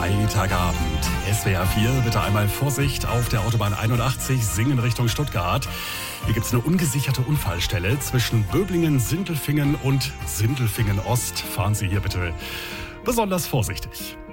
Freitagabend. SWR 4, bitte einmal Vorsicht auf der Autobahn 81, Singen Richtung Stuttgart. Hier gibt es eine ungesicherte Unfallstelle zwischen Böblingen, Sindelfingen und Sindelfingen Ost. Fahren Sie hier bitte besonders vorsichtig.